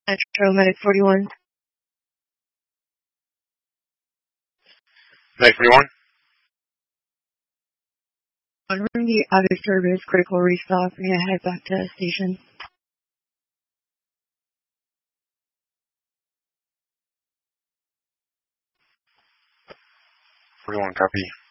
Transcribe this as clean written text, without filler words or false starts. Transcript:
Metro Medic 41. Medic 41? I'm running the out of service critical restock. We're going to head back to the station. 41, copy.